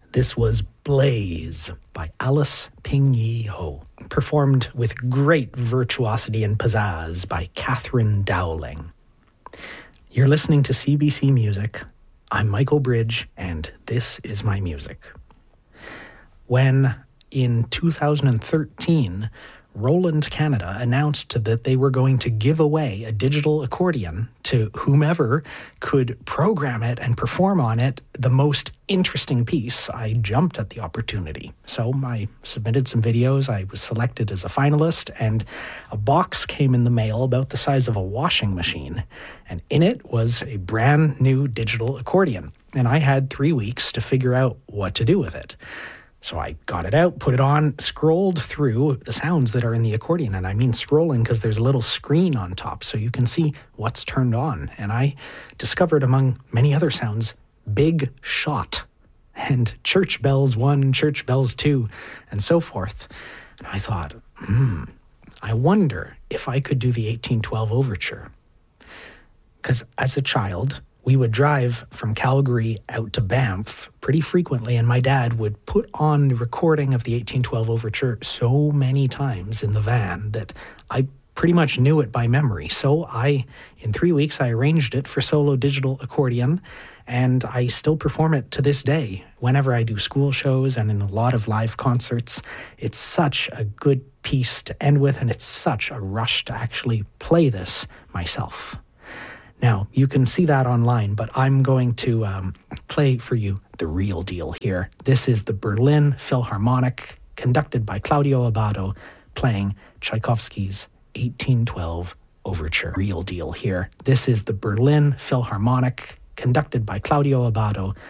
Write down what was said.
This was Blaze by Alice Ping Yi Ho, performed with great virtuosity and pizzazz by Catherine Dowling. You're listening to CBC Music. I'm Michael Bridge, and this is my music. When, in 2013, Roland Canada announced that they were going to give away a digital accordion to whomever could program it and perform on it the most interesting piece, I jumped at the opportunity. So I submitted some videos, I was selected as a finalist, and a box came in the mail about the size of a washing machine. And in it was a brand new digital accordion. And I had 3 weeks to figure out what to do with it. So I got it out, put it on, scrolled through the sounds that are in the accordion. And I mean scrolling because there's a little screen on top so you can see what's turned on. And I discovered, among many other sounds, Big Shot and Church Bells 1, Church Bells 2, and so forth. And I thought, I wonder if I could do the 1812 Overture. Because as a child, we would drive from Calgary out to Banff pretty frequently, and my dad would put on the recording of the 1812 Overture so many times in the van that I pretty much knew it by memory. So in 3 weeks, I arranged it for solo digital accordion, and I still perform it to this day whenever I do school shows and in a lot of live concerts. It's such a good piece to end with, and it's such a rush to actually play this myself. Now, you can see that online, but I'm going to play for you the real deal here. This is the Berlin Philharmonic, conducted by Claudio Abbado, playing Tchaikovsky's 1812 Overture. Real deal here. This is the Berlin Philharmonic, conducted by Claudio Abbado,